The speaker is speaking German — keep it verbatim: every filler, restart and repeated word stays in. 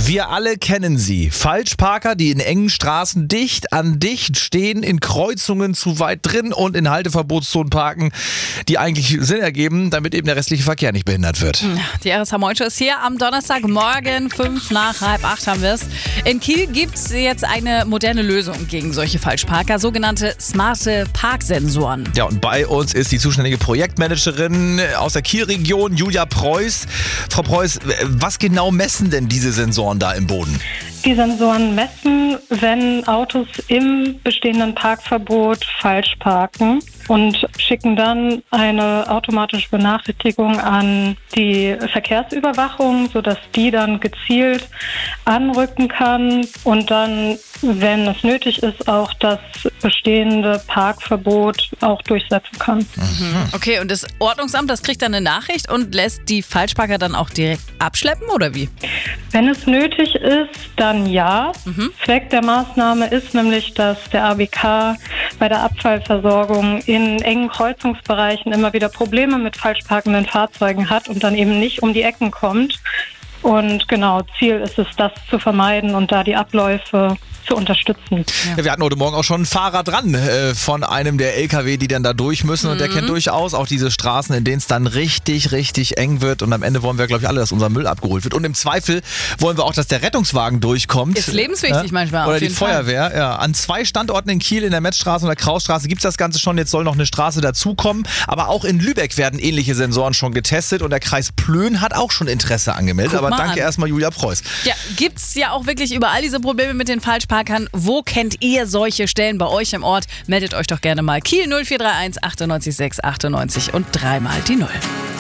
Wir alle kennen sie. Falschparker, die in engen Straßen dicht an dicht stehen, in Kreuzungen zu weit drin und in Halteverbotszonen parken, die eigentlich Sinn ergeben, damit eben der restliche Verkehr nicht behindert wird. Die R S H Moin Show ist hier am Donnerstagmorgen, fünf nach halb acht haben wir es. In Kiel gibt es jetzt eine moderne Lösung gegen solche Falschparker, sogenannte smarte Parksensoren. Ja, und bei uns ist die zuständige Projektmanagerin aus der Kielregion, Julia Preuß. Frau Preuß, was genau messen denn diese Sensoren da im Boden? Die Sensoren messen, wenn Autos im bestehenden Parkverbot falsch parken und schicken dann eine automatische Benachrichtigung an die Verkehrsüberwachung, sodass die dann gezielt anrücken kann und dann, wenn es nötig ist, auch das bestehende Parkverbot auch durchsetzen kann. Mhm. Okay, und das Ordnungsamt, das kriegt dann eine Nachricht und lässt die Falschparker dann auch direkt abschleppen oder wie? Wenn es nötig ist, dann ja. Mhm. Zweck der Maßnahme ist nämlich, dass der A B K bei der Abfallversorgung in engen Kreuzungsbereichen immer wieder Probleme mit falsch parkenden Fahrzeugen hat und dann eben nicht um die Ecken kommt. Und genau, Ziel ist es, das zu vermeiden und da die Abläufe zu unterstützen. Ja, wir hatten heute Morgen auch schon einen Fahrer dran äh, von einem der L K W, die dann da durch müssen. Mhm. Und der kennt durchaus auch diese Straßen, in denen es dann richtig, richtig eng wird. Und am Ende wollen wir, glaube ich, alle, dass unser Müll abgeholt wird. Und im Zweifel wollen wir auch, dass der Rettungswagen durchkommt. Ist lebenswichtig ja? manchmal. Oder auf die jeden Feuerwehr. Ja. An zwei Standorten in Kiel, in der Metzstraße und der Krausstraße, gibt es das Ganze schon. Jetzt soll noch eine Straße dazukommen. Aber auch in Lübeck werden ähnliche Sensoren schon getestet. Und der Kreis Plön hat auch schon Interesse angemeldet. Guck Aber mal danke an. erstmal, Julia Preuß. Ja, gibt's ja auch wirklich überall diese Probleme mit den Falschparkern. Wo kennt ihr solche Stellen bei euch im Ort? Meldet euch doch gerne mal. Kiel null vier drei eins achtundneunzig sechs achtundneunzig und dreimal die Null.